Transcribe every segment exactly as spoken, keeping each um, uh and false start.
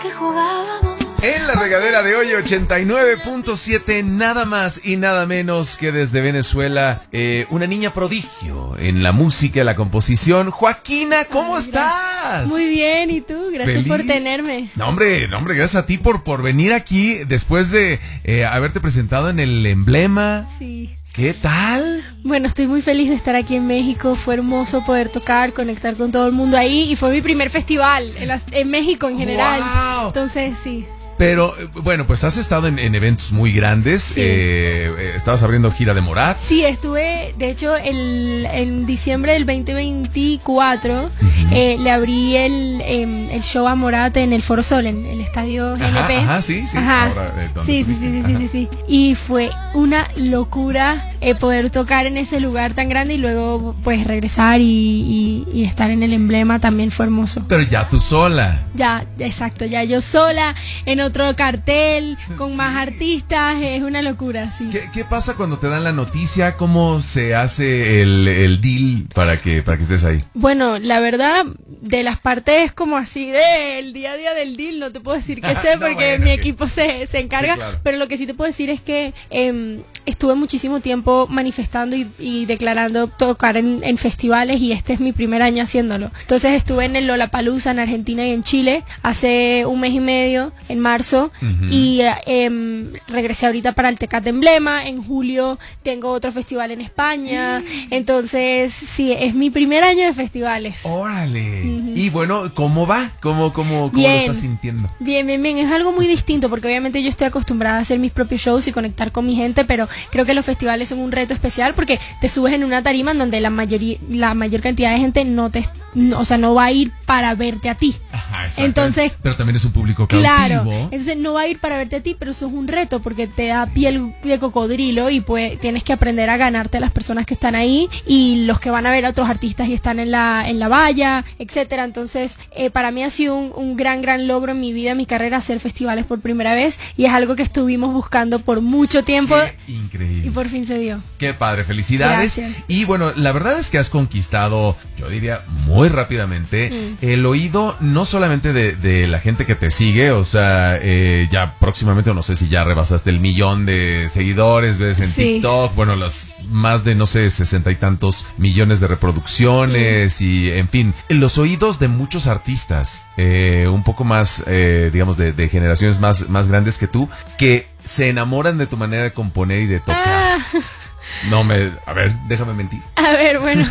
que jugábamos. En la regadera de hoy, ochenta y nueve punto siete, nada más y nada menos que desde Venezuela, eh, una niña prodigio en la música, la composición. Joaquina, ¿cómo Ay, estás? Muy bien, ¿y tú? Gracias ¿Feliz? por tenerme. No, hombre, no, hombre, gracias a ti por, por venir aquí después de eh, haberte presentado en el Emblema. Sí. ¿Qué tal? Bueno, estoy muy feliz de estar aquí en México. Fue hermoso poder tocar, conectar con todo el mundo ahí. Y fue mi primer festival en, las, en México en general. ¡Wow! Entonces, sí. Pero, bueno, pues has estado en, en eventos muy grandes. Sí. Eh, eh, estabas abriendo gira de Morat. Sí, estuve, de hecho, el, en diciembre del veinte veinticuatro, Uh-huh. eh, le abrí el, em, el show a Morat en el Foro Sol, en el estadio G N P. Ajá, ajá, sí, sí. Ajá. Ahora, eh, ¿dónde Sí, sí, estuviste? sí, sí, Ajá. sí, sí, sí. Y fue una locura eh, poder tocar en ese lugar tan grande y luego pues regresar y, y, y estar en el Emblema también fue hermoso. Pero ya tú sola. Ya, exacto, ya yo sola, en otro cartel, con más artistas, es una locura, sí. ¿Qué, qué pasa cuando te dan la noticia? ¿Cómo se hace el, el deal para que, para que estés ahí? Bueno, la verdad, de las partes como así del día a día del deal, no te puedo decir que sé No, porque bueno, mi ok. equipo se, se encarga, Sí, claro. pero lo que sí te puedo decir es que eh, estuve muchísimo tiempo manifestando y, y declarando tocar en, en festivales y este es mi primer año haciéndolo. Entonces estuve en el Lollapalooza en Argentina y en Chile hace un mes y medio, en marzo, Ujú. y eh, em, regresé ahorita para el Tecate Emblema. En julio tengo otro festival en España. Entonces, sí, es mi primer año de festivales. Órale. Ujú. Y bueno, ¿cómo va? ¿Cómo, cómo, cómo lo Bien. estás sintiendo? Bien, bien, bien. Es algo muy distinto porque obviamente yo estoy acostumbrada a hacer mis propios shows y conectar con mi gente, pero creo que los festivales son un reto especial porque te subes en una tarima en donde la mayoría, la mayor cantidad de gente no te, no, o sea, no va a ir para verte a ti. Ajá, exacto. Entonces, pero también es un público cautivo. claro, entonces no va a ir para verte a ti, pero eso es un reto porque te da piel de cocodrilo y pues tienes que aprender a ganarte a las personas que están ahí y los que van a ver a otros artistas y están en la en la valla, etcétera. Entonces, eh, para mí ha sido un, un gran, gran logro en mi vida, en mi carrera, hacer festivales por primera vez y es algo que estuvimos buscando por mucho tiempo Qué increíble. y por fin se dio. Qué padre, felicidades. Gracias. Y bueno, la verdad es que has conquistado, yo diría, muy rápidamente Mm. el oído no solamente de, de la gente que te sigue, o sea, eh, ya próximamente, no sé si ya rebasaste el millón de seguidores, ves en Sí. TikTok, bueno, las más de, no sé, sesenta y tantos millones de reproducciones y, en fin, los oídos de muchos artistas, eh, un poco más, eh, digamos, de, de generaciones más, más grandes que tú, que se enamoran de tu manera de componer y de tocar. Ah, No me... A ver, déjame mentir. a ver, bueno.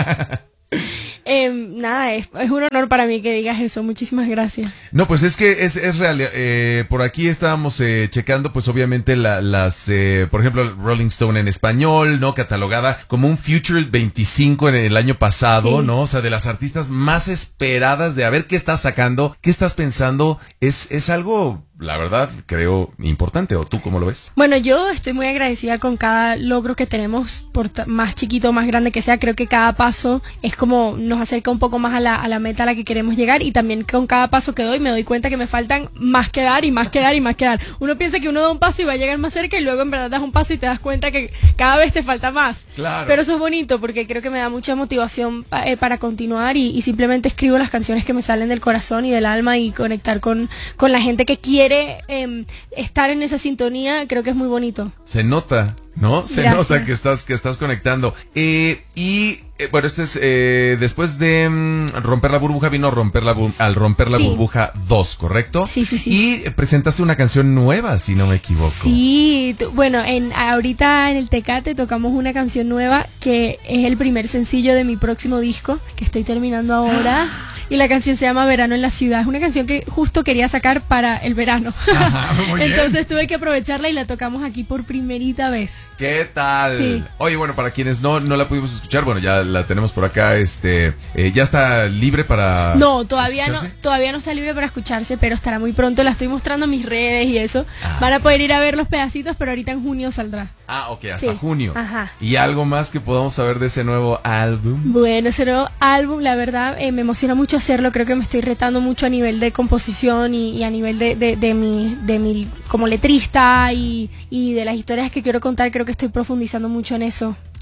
Em, nada, es, es un honor para mí que digas eso. Muchísimas gracias. No, pues es que es, es real. Eh, por aquí estábamos eh, checando, pues obviamente la, las... Eh, por ejemplo, Rolling Stone en español, ¿no? Catalogada como un Future veinticinco en el año pasado, Sí. ¿no? O sea, de las artistas más esperadas de a ver qué estás sacando, qué estás pensando. Es, es algo, la verdad, creo importante. ¿O tú cómo lo ves? Bueno, yo estoy muy agradecida con cada logro que tenemos, por ta- más chiquito o más grande que sea. Creo que cada paso es como nos acerca un poco más a la, a la meta a la que queremos llegar y también con cada paso que doy me doy cuenta que me faltan más que dar y más que dar y más que dar. Uno piensa que uno da un paso y va a llegar más cerca y luego en verdad das un paso y te das cuenta que cada vez te falta más. Claro. Pero eso es bonito porque creo que me da mucha motivación pa- eh, para continuar y, y simplemente escribo las canciones que me salen del corazón y del alma y conectar con, con la gente que quiere em, estar en esa sintonía. Creo que es muy bonito. Se nota, ¿no? Se Gracias. nota que estás, que estás conectando. Eh, y eh, bueno, este es eh, después de mm, romper la burbuja, vino romper la bu- al romper la Sí. burbuja dos, ¿correcto? Sí, sí, sí. Y eh, presentaste una canción nueva, si no me equivoco. Sí, tu- bueno, en ahorita en el Tecate tocamos una canción nueva que es el primer sencillo de mi próximo disco que estoy terminando ahora. Y la canción se llama Verano en la Ciudad. Es una canción que justo quería sacar para el verano. Ajá, muy bien. Entonces tuve que aprovecharla y la tocamos aquí por primerita vez. ¿Qué tal? Sí. Oye, bueno, para quienes no, no la pudimos escuchar, bueno, ya la tenemos por acá, este, eh, ya está libre para... No, todavía no, escucharse. todavía no está libre para escucharse, pero estará muy pronto. La estoy mostrando en mis redes y eso. Ah. Van a poder ir a ver los pedacitos, pero ahorita en junio saldrá. Ah, ok, hasta Sí. junio. Ajá. ¿Y algo más que podamos saber de ese nuevo álbum? Bueno, ese nuevo álbum, la verdad, eh, me emociona mucho hacerlo. Creo que me estoy retando mucho a nivel de composición y, y a nivel de, de, de mi, de mi como letrista y, y de las historias que quiero contar. Creo que estoy profundizando mucho en eso.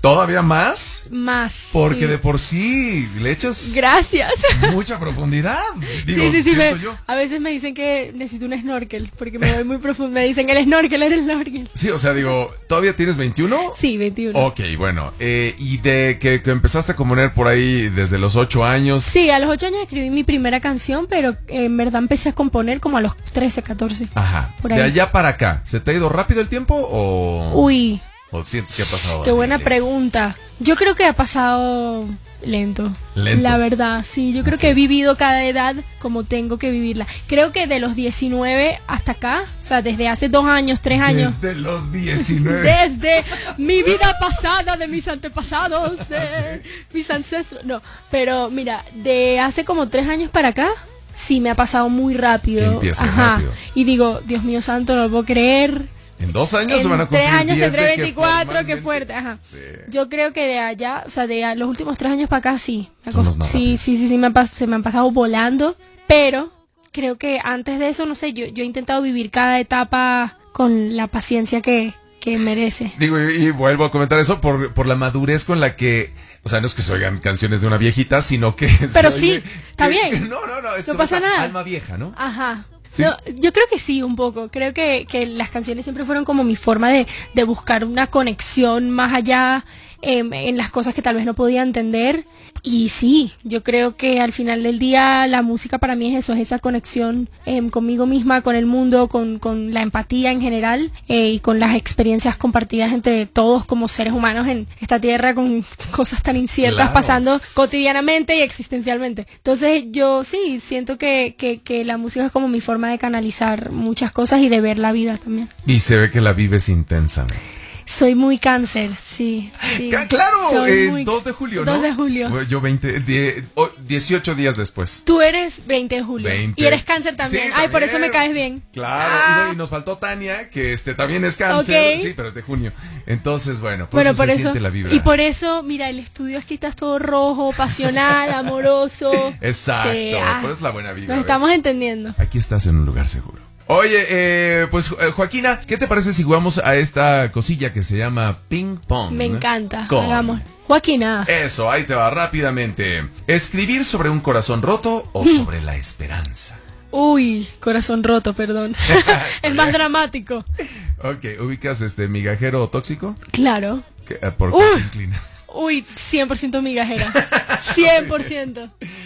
¿Todavía más? Más. Porque sí. de por sí le echas Gracias. mucha profundidad. Digo, sí, sí, sí. Me, yo. A veces me dicen que necesito un snorkel, porque me voy muy profundo. Me dicen el snorkel, era el snorkel. Sí, o sea, digo, ¿todavía tienes veintiuno? Sí, veintiuno. Ok, bueno. Eh, ¿Y de que, que empezaste a componer por ahí desde los ocho años? Sí, a los ocho años escribí mi primera canción, pero eh, en verdad empecé a componer como a los trece, catorce. Ajá. Por ahí. De allá para acá, ¿se te ha ido rápido el tiempo o...? Uy. ¿O sientes que ha pasado Qué así? buena pregunta. Yo creo que ha pasado lento. Lento. La verdad, sí. Yo creo Ok. que he vivido cada edad como tengo que vivirla. Creo que de los diecinueve hasta acá, o sea, desde hace dos años, tres años. Desde los diecinueve. Desde mi vida pasada, de mis antepasados, de mis ancestros. No, pero mira, de hace como tres años para acá, sí me ha pasado muy rápido. Que empieza Ajá. rápido. Y digo, Dios mío santo, no lo puedo creer. En dos años En se van a cumplir tres años diez tendré de que veinticuatro, qué formalmente- fuerte, ajá. Sí. Yo creo que de allá, o sea, de a- los últimos tres años para acá, sí. Me ha Son cost- los más sí, rápidos. sí, sí, sí, me han pas- se me han pasado volando, pero creo que antes de eso, no sé, yo, yo he intentado vivir cada etapa con la paciencia que, que merece. Digo, y, y vuelvo a comentar eso por, por la madurez con la que... O sea, no es que se oigan canciones de una viejita, sino que... se Pero oye sí, está que- bien. que no, no, no. Es No como pasa esa nada. alma vieja, ¿no? Ajá. Sí. No, yo creo que sí, un poco. Creo que, que las canciones siempre fueron como mi forma de, de buscar una conexión más allá eh, en las cosas que tal vez no podía entender. Y sí, yo creo que al final del día la música para mí es eso, es esa conexión eh, conmigo misma, con el mundo, con, con la empatía en general eh, y con las experiencias compartidas entre todos como seres humanos en esta tierra con cosas tan inciertas Claro. pasando cotidianamente y existencialmente. Entonces yo sí, siento que, que, que la música es como mi forma de canalizar muchas cosas y de ver la vida también. Y se ve que la vives intensamente. Soy muy cáncer, sí. sí. Ca- Claro, Soy eh, muy- dos de julio, ¿no? dos de julio. Bueno, yo veinte, die- oh, dieciocho días después. Tú eres veinte de julio. veinte. Y eres cáncer también. Sí, Ay, por también. eso me caes bien. Claro, Ah. y, no, y nos faltó Tania, que este también es cáncer, Ok. sí, pero es de junio. Entonces, bueno, por Bueno, eso por se eso. siente la vibra. Y por eso, mira, el estudio aquí está todo rojo, pasional, amoroso. Exacto, Sí, ah, por eso es la buena vibra. Nos ¿ves? estamos entendiendo. Aquí estás en un lugar seguro. Oye, eh, pues eh, Joaquina, ¿qué te parece si jugamos a esta cosilla que se llama ping pong? Me encanta. Con- Hagamos. Joaquina. Eso, ahí te va rápidamente. ¿Escribir sobre un corazón roto o sobre la esperanza? Uy, corazón roto, perdón. El más dramático. Ok, ¿ubicas este migajero tóxico? Claro. ¿Qué- eh, ¿Por qué Uy. se inclina? Uy, cien por ciento migajera. cien por ciento.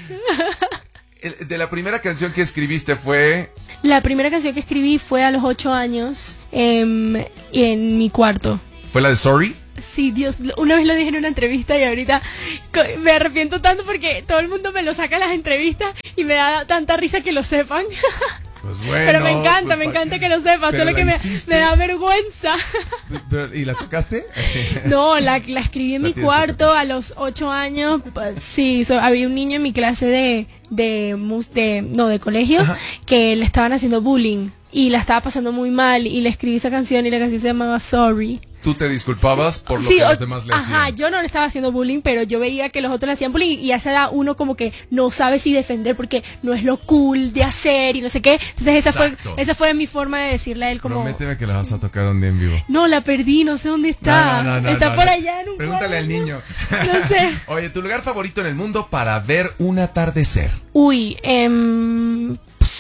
El- De la primera canción que escribiste fue... La primera canción que escribí fue a los ocho años em, en mi cuarto. ¿Fue la de Sorry? Sí, Dios, lo- una vez lo dije en una entrevista y ahorita co- me arrepiento tanto porque todo el mundo me lo saca en las entrevistas y me da tanta risa que lo sepan. Pues bueno. Pero me encanta, pues, me pa- encanta que lo sepas, pero solo la que me, hiciste. me da vergüenza. Pero- ¿Y la tocaste? Sí. No, la, la escribí en La mi tienes que cuarto a los ocho años. pues, Sí, so- había un niño en mi clase de, de, mus- de no, de colegio Ajá. que le estaban haciendo bullying y la estaba pasando muy mal y le escribí esa canción y la canción se llamaba Sorry. Tú te disculpabas por lo Sí, que o- los demás le hacían. Ajá, yo no le estaba haciendo bullying, pero yo veía que los otros le hacían bullying y a esa edad uno como que no sabe si defender porque no es lo cool de hacer y no sé qué. Entonces esa Exacto. fue esa fue mi forma de decirle a él como Prométeme que la vas a tocar un día en vivo. no, la perdí, no sé dónde está. No, no, no, está no, por no. allá en un Pregúntale al cuarto. niño. No sé. Oye, ¿tu lugar favorito en el mundo para ver un atardecer? Uy, em,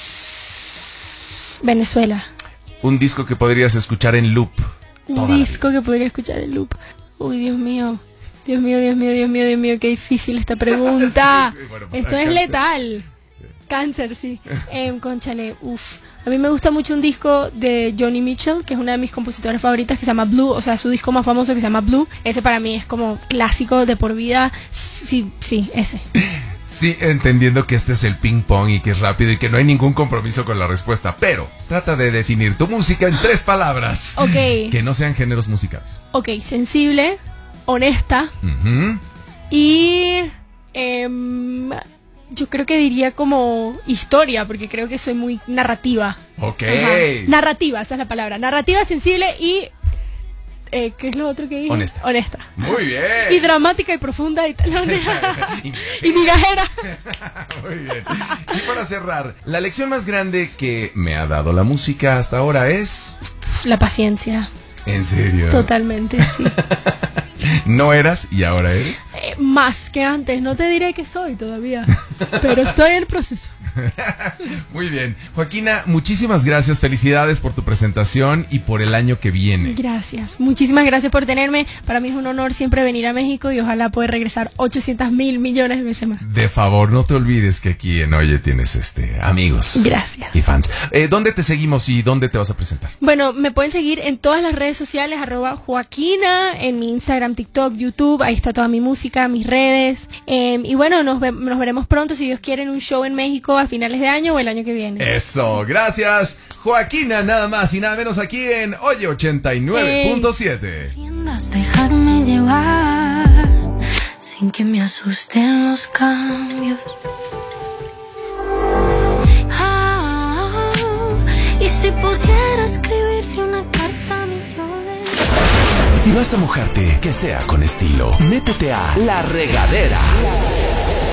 Venezuela. Un disco que podrías escuchar en loop. Un toda la disco que podría escuchar en loop. Uy, Dios mío. Dios mío, Dios mío, Dios mío, Dios mío, qué difícil esta pregunta. Sí, sí, bueno, para Esto es cáncer. letal. Cáncer, sí. Em, cónchale, uff. A mí me gusta mucho un disco de Joni Mitchell, que es una de mis compositoras favoritas, que se llama Blue, o sea, su disco más famoso que se llama Blue. Ese para mí es como clásico de por vida. Sí, sí, ese. Sí, entendiendo que este es el ping pong y que es rápido y que no hay ningún compromiso con la respuesta, pero trata de definir tu música en tres palabras. Ok. Que no sean géneros musicales. Ok, sensible, honesta Ujú. y em, yo creo que diría como historia, porque creo que soy muy narrativa. Ok. Ajá. Narrativa, esa es la palabra. Narrativa, sensible y... Eh, ¿qué es lo otro que dije? Honesta. Honesta. Muy bien. Y dramática y profunda y tal. Y Y migajera. Muy bien. Y para cerrar, la lección más grande que me ha dado la música hasta ahora es... La paciencia. ¿En serio? Totalmente, sí. ¿No eras y ahora eres? Eh, más que antes, no te diré que soy todavía, pero estoy en el proceso. Muy bien. Joaquina, muchísimas gracias, felicidades por tu presentación y por el año que viene. Gracias, muchísimas gracias por tenerme. Para mí es un honor siempre venir a México y ojalá pueda regresar ochocientos mil millones de veces más. De favor, no te olvides que aquí en Oye tienes este amigos. Gracias. Y fans. Eh, ¿Dónde te seguimos y dónde te vas a presentar? Bueno, me pueden seguir en todas las redes sociales, arroba Joaquina, en mi Instagram, TikTok, YouTube, ahí está toda mi música, mis redes. Eh, y bueno, nos, ve nos veremos pronto, si Dios quiere, en un show en México a finales de año o el año que viene. Eso, gracias. Joaquina, nada más y nada menos aquí en Oye ochenta y nueve punto siete. Dejarme llevar sin que me asusten los cambios. Ah, y si pudiera escribirle una carta a mi poder. Si vas a mojarte, que sea con estilo. Métete a La Regadera.